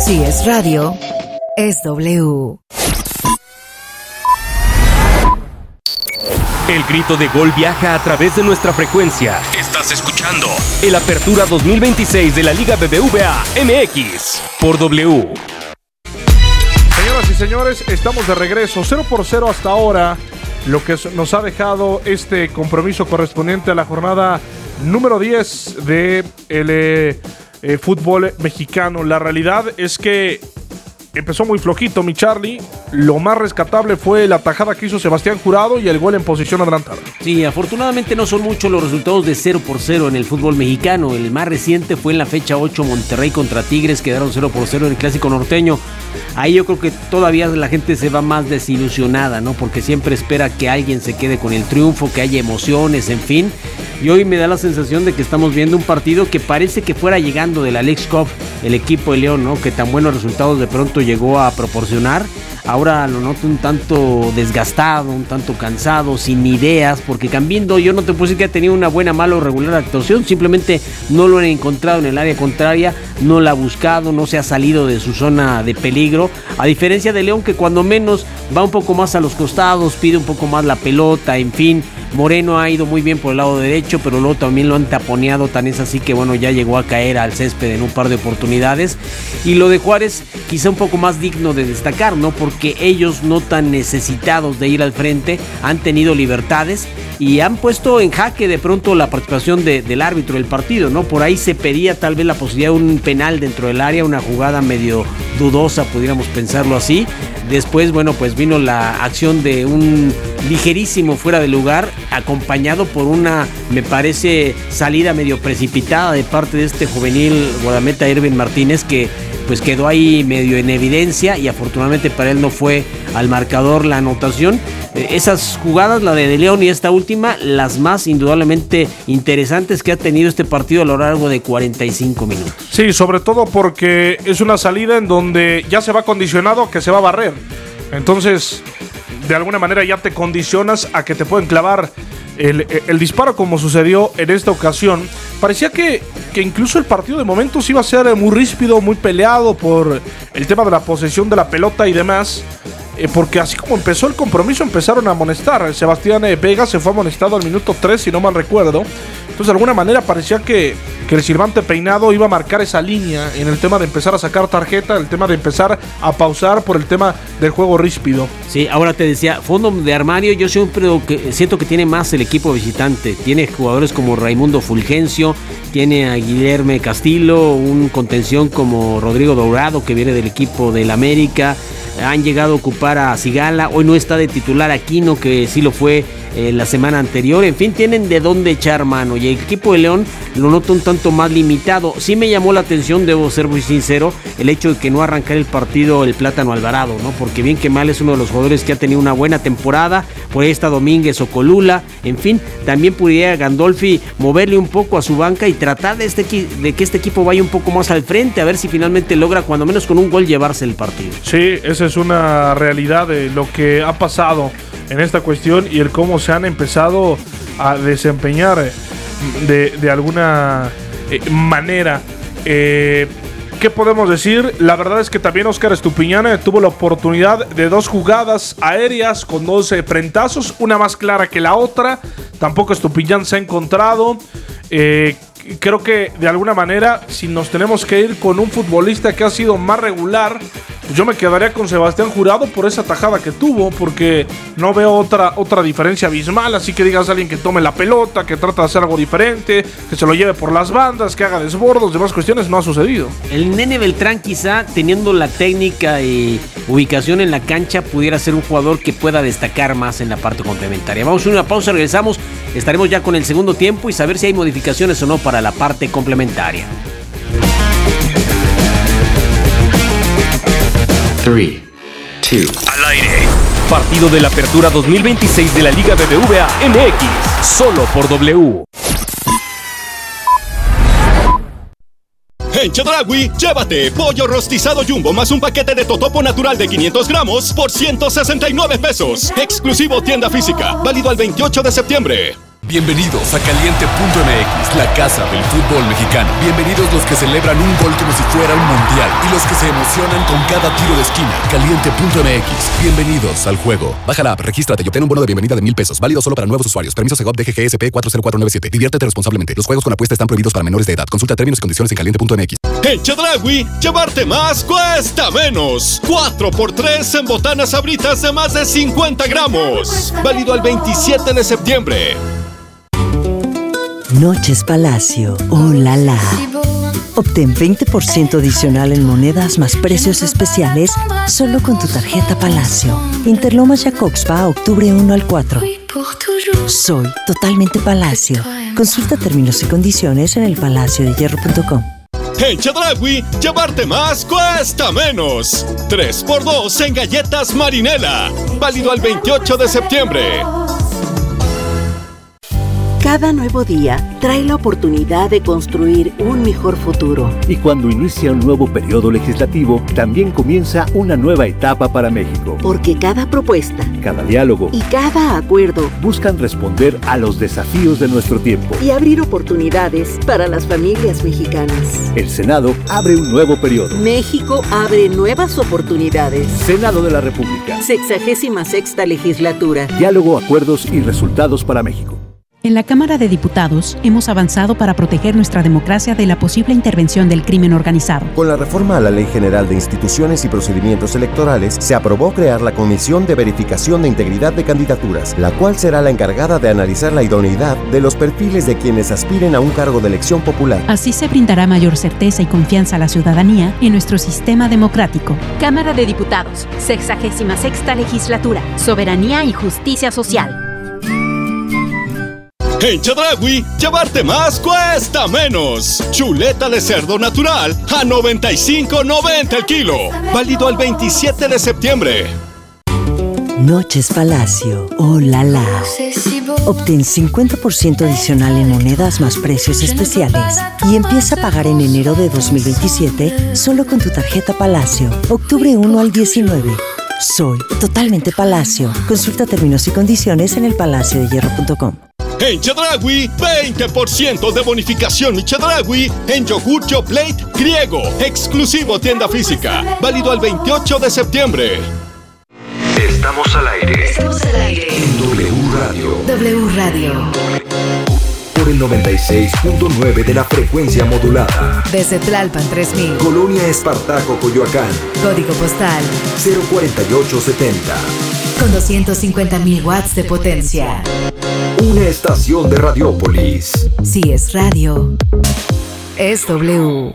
Si es radio, es W. El grito de gol viaja a través de nuestra frecuencia. Estás escuchando el Apertura 2026 de la Liga BBVA MX por W. Señoras y señores, estamos de regreso. 0-0 hasta ahora, lo que nos ha dejado este compromiso correspondiente a la jornada número 10 de el fútbol mexicano. La realidad es que empezó muy flojito mi Charlie. Lo más rescatable fue la tajada que hizo Sebastián Jurado y el gol en posición adelantada. Sí, afortunadamente no son muchos los resultados de 0-0 en el fútbol mexicano. El más reciente fue en la fecha 8, Monterrey contra Tigres, quedaron 0-0 en el Clásico Norteño. Ahí yo creo que todavía la gente se va más desilusionada, ¿no? Porque siempre espera que alguien se quede con el triunfo, que haya emociones, en fin. Y hoy me da la sensación de que estamos viendo un partido que parece que fuera llegando de la Leagues Cup, el equipo de León, ¿no? Que tan buenos resultados de pronto llegó a proporcionar. Ahora lo noto un tanto desgastado, un tanto cansado, sin ideas, porque Cambindo, yo no te puedo decir que ha tenido una buena, mala o regular actuación, simplemente no lo han encontrado en el área contraria, no la ha buscado, no se ha salido de su zona de peligro, a diferencia de León, que cuando menos va un poco más a los costados, pide un poco más la pelota, en fin. Moreno ha ido muy bien por el lado derecho, pero luego también lo han taponeado, tan es así que bueno, ya llegó a caer al césped en un par de oportunidades. Y lo de Juárez quizá un poco más digno de destacar, ¿no? Porque ellos, no tan necesitados de ir al frente, han tenido libertades y han puesto en jaque de pronto la participación del árbitro del partido, ¿no? Por ahí se pedía tal vez la posibilidad de un penal dentro del área, una jugada medio dudosa, pudiéramos pensarlo así. Después, bueno, pues vino la acción de un ligerísimo fuera de lugar, acompañado por una, me parece, salida medio precipitada de parte de este juvenil guardameta Irving Martínez, que pues quedó ahí medio en evidencia y afortunadamente para él no fue al marcador la anotación. Esas jugadas, la de León y esta última, las más indudablemente interesantes que ha tenido este partido a lo largo de 45 minutos. Sí, sobre todo porque es una salida en donde ya se va condicionado a que se va a barrer. Entonces, de alguna manera ya te condicionas a que te pueden clavar el disparo, como sucedió en esta ocasión. Parecía que incluso el partido de momentos iba a ser muy ríspido, muy peleado por el tema de la posesión de la pelota y demás. Porque así como empezó el compromiso, empezaron a amonestar. Sebastián Vega se fue amonestado al minuto 3, si no mal recuerdo. Entonces, de alguna manera parecía que el silbante peinado iba a marcar esa línea en el tema de empezar a sacar tarjeta, el tema de empezar a pausar por el tema del juego ríspido. Sí, ahora te decía, fondo de armario, yo siempre siento que tiene más el equipo visitante. Tiene jugadores como Raimundo Fulgencio, tiene a Guillermo Castillo, un contención como Rodrigo Dourado, que viene del equipo del América. Han llegado a ocupar a Cigala, hoy no está de titular Aquino, que sí lo fue la semana anterior. En fin, tienen de dónde echar mano y el equipo de León lo noto un tanto más limitado. Sí me llamó la atención, debo ser muy sincero, el hecho de que no arrancara el partido el Plátano Alvarado, ¿no? Porque bien que mal es uno de los jugadores que ha tenido una buena temporada. Por ahí está Domínguez o Colula, en fin, también pudiera Gandolfi moverle un poco a su banca y tratar de que este equipo vaya un poco más al frente, a ver si finalmente logra cuando menos con un gol llevarse el partido. Sí, esa es una realidad de lo que ha pasado en esta cuestión y el cómo se han empezado a desempeñar de alguna manera. ¿Qué podemos decir? La verdad es que también Óscar Estupiñán tuvo la oportunidad de 2 jugadas aéreas con 2 frentazos, una más clara que la otra. Tampoco Estupiñán se ha encontrado. Creo que de alguna manera, si nos tenemos que ir con un futbolista que ha sido más regular, yo me quedaría con Sebastián Jurado por esa tajada que tuvo, porque no veo otra diferencia abismal. Así que digas a alguien que tome la pelota, que trata de hacer algo diferente, que se lo lleve por las bandas, que haga desbordos, demás cuestiones, no ha sucedido. El Nene Beltrán, quizá teniendo la técnica y ubicación en la cancha, pudiera ser un jugador que pueda destacar más en la parte complementaria. Vamos a una pausa, regresamos, estaremos ya con el segundo tiempo y saber si hay modificaciones o no para la parte complementaria. 3, 2. Al aire. Partido de la Apertura 2026 de la Liga BBVA MX. Solo por W. En Chedraui, llévate pollo rostizado Jumbo más un paquete de totopo natural de 500 gramos por 169 pesos. Exclusivo tienda física, válido al 28 de septiembre. Bienvenidos a Caliente.mx, la casa del fútbol mexicano. Bienvenidos los que celebran un gol como si fuera un mundial y los que se emocionan con cada tiro de esquina. Caliente.mx, bienvenidos al juego. Baja la app, regístrate y obtén un bono de bienvenida de $1,000. Válido solo para nuevos usuarios. Permiso Segov DGGSP 40497. Diviértete responsablemente. Los juegos con apuesta están prohibidos para menores de edad. Consulta términos y condiciones en Caliente.mx. En Chedraui, llevarte más cuesta menos. 4x3 en botanas Sabritas de más de 50 gramos. Válido al 27 de septiembre. Noches Palacio, oh la la. Obtén 20% adicional en monedas más precios especiales solo con tu tarjeta Palacio. Interlomas Jacobspa, octubre 1 al 4. Soy totalmente Palacio. Consulta términos y condiciones en elpalaciodehierro.com. En Chedraui, llevarte más cuesta menos. 3x2 en galletas Marinela. Válido al 28 de septiembre. Cada nuevo día trae la oportunidad de construir un mejor futuro. Y cuando inicia un nuevo periodo legislativo, también comienza una nueva etapa para México. Porque cada propuesta, cada diálogo y cada acuerdo buscan responder a los desafíos de nuestro tiempo y abrir oportunidades para las familias mexicanas. El Senado abre un nuevo periodo. México abre nuevas oportunidades. Senado de la República. 66ª legislatura. Diálogo, acuerdos y resultados para México. En la Cámara de Diputados hemos avanzado para proteger nuestra democracia de la posible intervención del crimen organizado. Con la reforma a la Ley General de Instituciones y Procedimientos Electorales, se aprobó crear la Comisión de Verificación de Integridad de Candidaturas, la cual será la encargada de analizar la idoneidad de los perfiles de quienes aspiren a un cargo de elección popular. Así se brindará mayor certeza y confianza a la ciudadanía en nuestro sistema democrático. Cámara de Diputados, 66ª legislatura, soberanía y justicia social. En Chedraui, llevarte más cuesta menos. Chuleta de cerdo natural a $95.90 el kilo. Válido al 27 de septiembre. Noches Palacio, oh la la. Obtén 50% adicional en monedas más precios especiales y empieza a pagar en enero de 2027 solo con tu tarjeta Palacio. Octubre 1 al 19. Soy totalmente Palacio. Consulta términos y condiciones en elpalaciodehierro.com. En Chedraui, 20% de bonificación Mi Chedraui en yogur Yoplait griego, exclusivo tienda física, válido al 28 de septiembre. Estamos al aire. En W Radio. W Radio. Por el 96.9 de la frecuencia modulada. Desde Tlalpan 3000. Colonia Espartaco, Coyoacán. Código postal 04870. Con 250.000 watts de potencia. Una estación de Radiópolis. Si es radio, es W.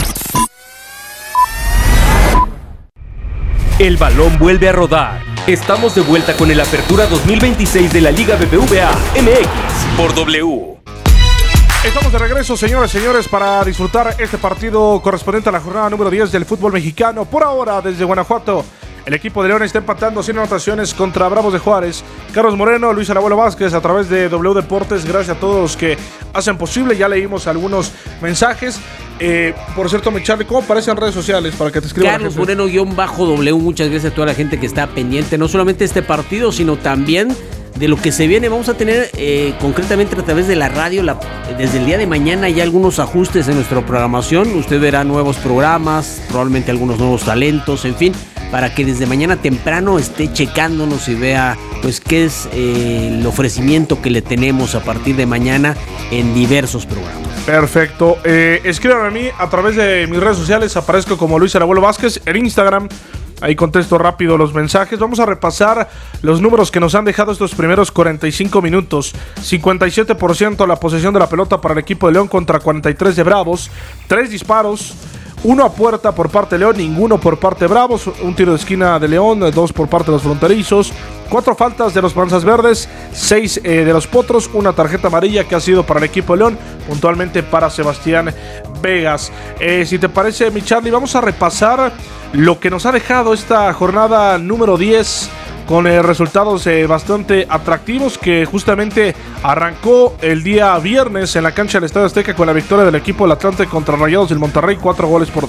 El balón vuelve a rodar. Estamos de vuelta con el Apertura 2026 de la Liga BBVA MX por W. Estamos de regreso, señores y señores, para disfrutar este partido correspondiente a la jornada número 10 del fútbol mexicano. Por ahora, desde Guanajuato, el equipo de León está empatando sin anotaciones contra Bravos de Juárez. Carlos Moreno, Luis Abuelo Vázquez, a través de W Deportes. Gracias a todos los que hacen posible. Ya leímos algunos mensajes. Por cierto, mi Charlie, ¿cómo aparece en redes sociales para que te escriban? Carlos Moreno-W. Muchas gracias a toda la gente que está pendiente, no solamente de este partido, sino también de lo que se viene. Vamos a tener concretamente a través de la radio, desde el día de mañana, ya algunos ajustes en nuestra programación. Usted verá nuevos programas, probablemente algunos nuevos talentos, en fin, para que desde mañana temprano esté checándonos y vea pues qué es el ofrecimiento que le tenemos a partir de mañana en diversos programas. Perfecto. Escríbanme a mí a través de mis redes sociales. Aparezco como Luis Abuelo Vázquez en Instagram. Ahí contesto rápido los mensajes. Vamos a repasar los números que nos han dejado estos primeros 45 minutos. 57% la posesión de la pelota para el equipo de León contra 43 de Bravos. 3 disparos. 1 a puerta por parte de León, ninguno por parte de Bravos. Un tiro de esquina de León, 2 por parte de los fronterizos. 4 faltas de los Panzas Verdes, 6 de los Potros. Una tarjeta amarilla que ha sido para el equipo de León, puntualmente para Sebastián Vegas. Si te parece, mi Charlie, vamos a repasar lo que nos ha dejado esta jornada número 10 con resultados bastante atractivos, que justamente arrancó el día viernes en la cancha del Estadio Azteca con la victoria del equipo del Atlante contra Rayados del Monterrey, 4 goles por 2.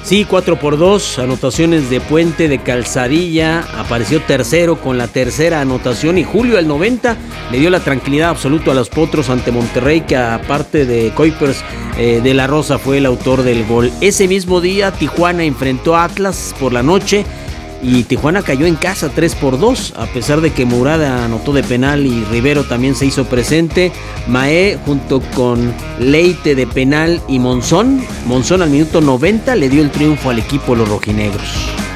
Sí, 4-2, anotaciones de Puente, de Calzadilla, apareció tercero con la tercera anotación y Julio al 90 le dio la tranquilidad absoluta a los Potros ante Monterrey, que aparte de Kuipers, de la Rosa fue el autor del gol. Ese mismo día Tijuana enfrentó a Atlas por la noche y Tijuana cayó en casa 3-2, a pesar de que Murada anotó de penal y Rivero también se hizo presente. Mae junto con Leite de penal y Monzón al minuto 90 le dio el triunfo al equipo de los rojinegros.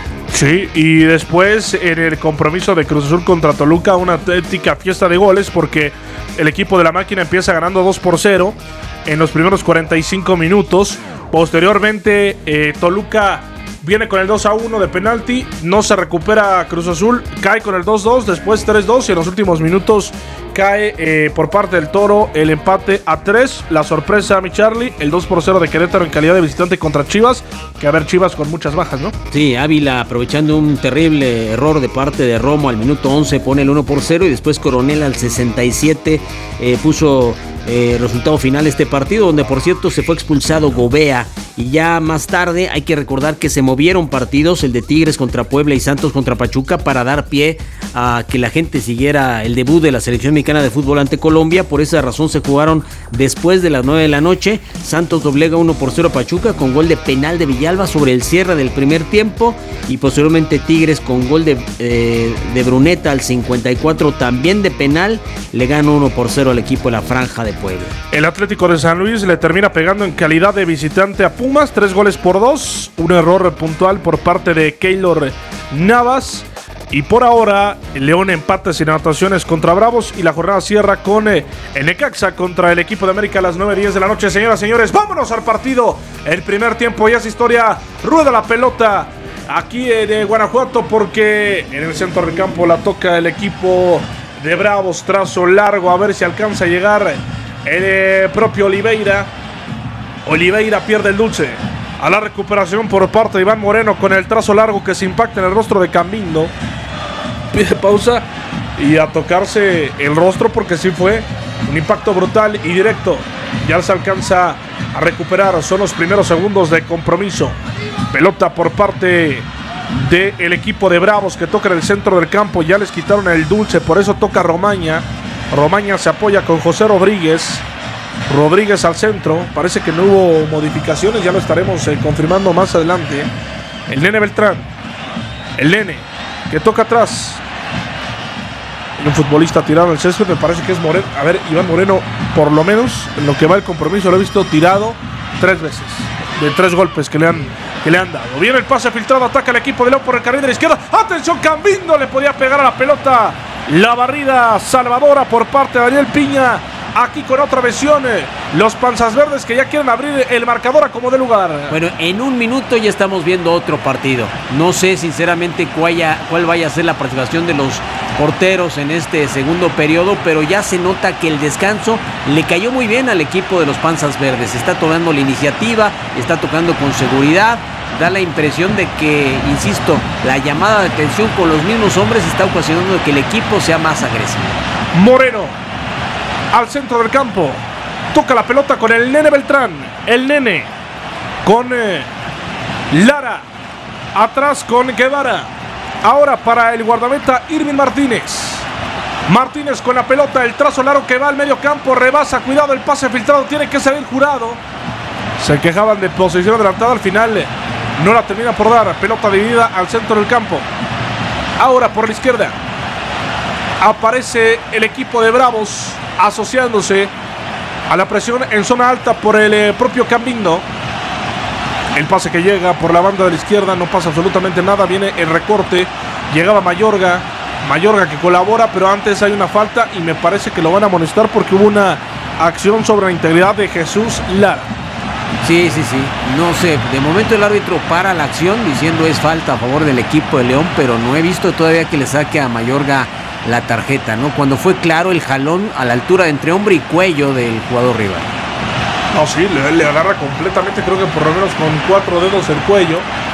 Sí, y después en el compromiso de Cruz Azul contra Toluca, una auténtica fiesta de goles, porque el equipo de la máquina empieza ganando 2-0 en los primeros 45 minutos. Posteriormente Toluca viene con el 2-1 de penalti, no se recupera Cruz Azul, cae con el 2-2, después 3-2 y en los últimos minutos cae por parte del Toro el empate a 3. La sorpresa, mi Charlie, el 2-0 de Querétaro en calidad de visitante contra Chivas, que a ver, Chivas con muchas bajas, ¿no? Sí, Ávila aprovechando un terrible error de parte de Romo al minuto 11 pone el 1-0 y después Coronel al 67 puso resultado final este partido, donde por cierto se fue expulsado Gobea. Y ya más tarde hay que recordar que se movieron partidos, el de Tigres contra Puebla y Santos contra Pachuca, para dar pie a que la gente siguiera el debut de la selección mexicana de fútbol ante Colombia. Por esa razón se jugaron después de las 9 de la noche. Santos doblega 1-0 a Pachuca con gol de penal de Villalba sobre el cierre del primer tiempo, y posteriormente Tigres con gol de Bruneta al 54 también de penal le gana 1-0 al equipo de la Franja de Puebla. El Atlético de San Luis le termina pegando en calidad de visitante a Pumas, 3-2, un error puntual por parte de Keylor Navas. Y por ahora, León empata sin anotaciones contra Bravos y la jornada cierra con el Necaxa contra el equipo de América a las 9:10 de la noche. Señoras, señores, vámonos al partido. El primer tiempo ya es historia. Rueda la pelota aquí de Guanajuato, porque en el centro del campo la toca el equipo de Bravos. Trazo largo, a ver si alcanza a llegar el propio Oliveira. Oliveira pierde el dulce. A la recuperación por parte de Iván Moreno con el trazo largo que se impacta en el rostro de Cambindo. Pide pausa y a tocarse el rostro, porque sí fue un impacto brutal y directo. Ya se alcanza a recuperar. Son los primeros segundos de compromiso. Pelota por parte del equipo de Bravos que toca en el centro del campo. Ya les quitaron el dulce, por eso toca Romaña. Romaña se apoya con José Rodríguez. Rodríguez al centro, parece que no hubo modificaciones, ya lo estaremos confirmando más adelante. El Nene Beltrán, el Nene, que toca atrás. Hay un futbolista tirado en el césped, me parece que es Moreno. A ver, Iván Moreno, por lo menos en lo que va el compromiso, lo he visto tirado 3 veces, de 3 golpes que le han dado. Viene el pase filtrado, ataca el equipo de León por el carril de la izquierda. ¡Atención, Cambindo! Le podía pegar a la pelota. La barrida salvadora por parte de Daniel Piña. Aquí con otra versión, los Panzas Verdes que ya quieren abrir el marcador a como de lugar. Bueno, en un minuto ya estamos viendo otro partido. No sé sinceramente cuál vaya a ser la participación de los porteros en este segundo periodo, pero ya se nota que el descanso le cayó muy bien al equipo de los Panzas Verdes. Está tomando la iniciativa, está tocando con seguridad. Da la impresión de que, insisto, la llamada de atención con los mismos hombres está ocasionando que el equipo sea más agresivo. Moreno al centro del campo, toca la pelota con el Nene Beltrán, el Nene con Lara, atrás con Guevara, ahora para el guardameta Irving Martínez con la pelota, el trazo largo que va al medio campo, rebasa, cuidado, el pase filtrado, tiene que salir Jurado. Se quejaban de posición adelantada, al final no la termina por dar. Pelota dividida al centro del campo, ahora por la izquierda aparece el equipo de Bravos asociándose a la presión en zona alta por el propio Cambindo. El pase que llega por la banda de la izquierda, no pasa absolutamente nada, viene el recorte, llegaba Mayorga que colabora, pero antes hay una falta y me parece que lo van a amonestar porque hubo una acción sobre la integridad de Jesús Lara. Sí, no sé, de momento el árbitro para la acción diciendo es falta a favor del equipo de León, pero no he visto todavía que le saque a Mayorga la tarjeta, ¿no? Cuando fue claro el jalón a la altura de entre hombro y cuello del jugador rival. No, sí, le agarra completamente, creo que por lo menos con 4 dedos el cuello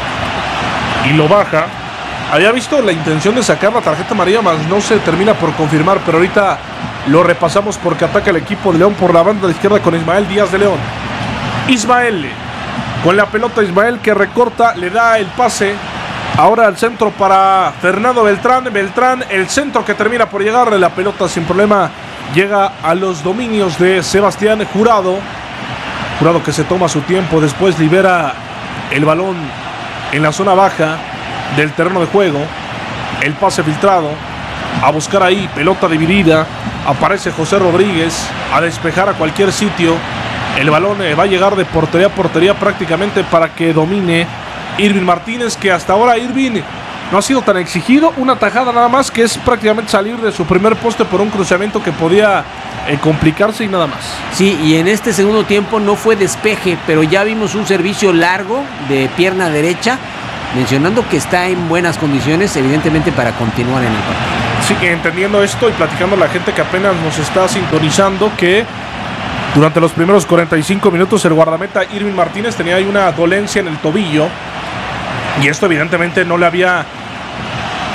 y lo baja. Había visto la intención de sacar la tarjeta amarilla, más no se termina por confirmar, pero ahorita lo repasamos porque ataca el equipo de León por la banda de la izquierda con Ismael Díaz de León. Ismael Con la pelota Ismael, que recorta, le da el pase. Ahora al centro para Fernando Beltrán. Beltrán, el centro que termina por llegarle. La pelota sin problema llega a los dominios de Sebastián Jurado. Jurado que se toma su tiempo. Después libera el balón en la zona baja del terreno de juego. El pase filtrado. A buscar ahí, pelota dividida. Aparece José Rodríguez a despejar a cualquier sitio. El balón va a llegar de portería a portería prácticamente para que domine Irving Martínez, que hasta ahora Irving no ha sido tan exigido. Una tajada nada más, que es prácticamente salir de su primer poste por un cruzamiento que podía complicarse y nada más. Sí, y en este segundo tiempo no fue despeje, pero ya vimos un servicio largo de pierna derecha, mencionando que está en buenas condiciones, evidentemente, para continuar en el partido. Sí, entendiendo esto y platicando a la gente que apenas nos está sintonizando, que durante los primeros 45 minutos el guardameta Irving Martínez tenía ahí una dolencia en el tobillo, y esto evidentemente no le había